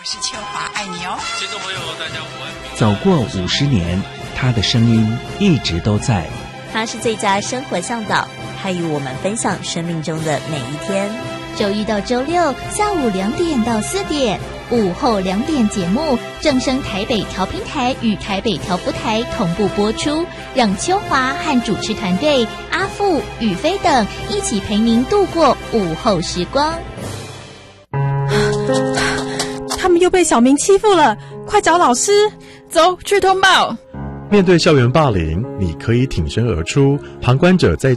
是秋华，爱你哦。 听众朋友大家午安。 走过50年，他的声音一直都在。 他是最佳生活向导，他与我们分享生命中的每一天。 周一到周六下午2点到4点，午后2点节目正声台北调频台与台北调布台同步播出，让秋华和主持团队阿富、宇飞等一起陪您度过午后时光。 他们又被小明欺负了，快找老师！ 走去通报。 面对校园霸凌，你可以挺身而出，旁观者在